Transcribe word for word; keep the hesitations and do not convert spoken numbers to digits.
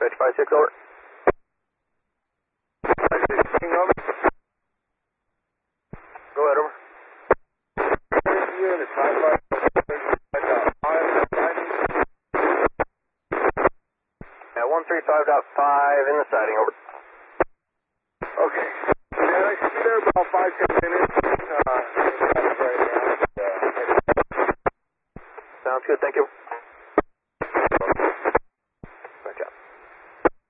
five six, over. five sixteen, over. Go ahead, over. Unit, five five five, Yeah, one three five point five in the siding, over. okay. Yeah, I should be there about five, ten minutes. Uh, right now. Sounds good, thank you.